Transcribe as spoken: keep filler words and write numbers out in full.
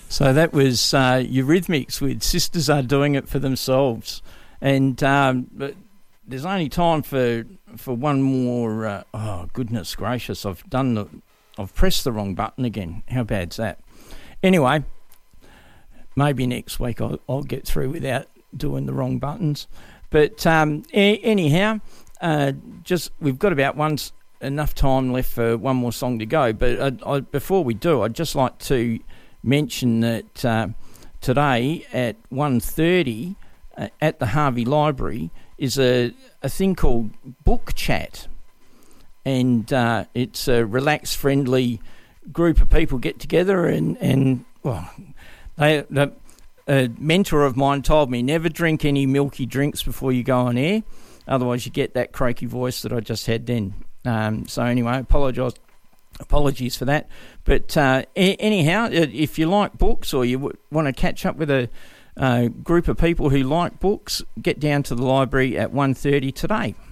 So that was uh, Eurythmics with Sisters Are Doing It For Themselves. And um, but there's only time for for one more. Uh, oh, goodness gracious, I've done the, I've pressed the wrong button again. How bad's that? Anyway, maybe next week I'll, I'll get through without doing the wrong buttons. But um, a- anyhow, uh, just we've got about one enough time left for one more song to go. But I, I, before we do, I'd just like to mention that uh, today at one thirty uh, at the Harvey Library is a, a thing called Book Chat, and uh, it's a relaxed, friendly group of people get together and, and well, they, the, a mentor of mine told me never drink any milky drinks before you go on air, otherwise you get that croaky voice that I just had then. Um, so anyway, I apologise. Apologies for that. But uh, a- anyhow, if you like books or you w- want to catch up with a uh, group of people who like books, get down to the library at one thirty today.